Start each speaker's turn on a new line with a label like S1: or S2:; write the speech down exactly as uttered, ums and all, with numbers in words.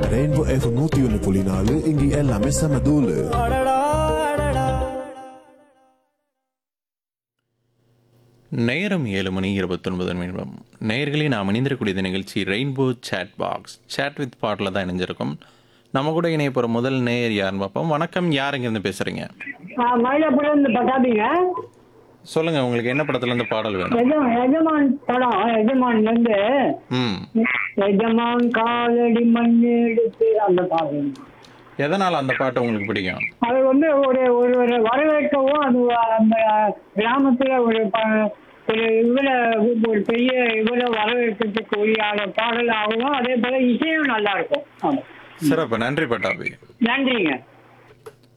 S1: Rainbow F நூத்தி ஒன்னு புள்ளி நாலு இங்க எல்லாமே செம தூளு.
S2: நேரம் ஏழு மணி இருபத்தொன்பது நிமிடம். நேயர்களே, நாம் இணைந்திருக்கக்கூடிய நிகழ்ச்சி rainbow chat box. Chat with பாட்டில் தான் இணைஞ்சிருக்கும். நம்ம கூட இணைய போகிற முதல் நேயர் யாருன்னு பார்ப்போம். வணக்கம், யார் இங்கேருந்து பேசுகிறீங்க?
S3: மயிலாப்பூர்லேருந்து பட்டாபிங்க.
S2: சொல்லுங்கள், உங்களுக்கு என்ன படத்துலேருந்து பாடல் வேணும்?
S3: எஜமான் எஜமான் படம் எஜமான்லேருந்து
S2: ம்
S3: எஜமான் காலடி மண் எடுத்து அந்த பாடம்.
S2: எதனால் அந்த பாட்டு உங்களுக்கு பிடிக்கும்?
S3: அது வந்து ஒரு ஒரு ஒரு வரவேற்கவும், அது அந்த கிராமத்தில் ஒரு ப- ஒரு இவரை ஒரு பெரிய இவரை வரவேற்கிறதுக்கு உரியான பாடலாகவும், அதே போல இசையும் நல்லா இருக்கும். ஆமாம்,
S2: சிறப்பு, நன்றி பட்டாபி.
S3: நன்றிங்க.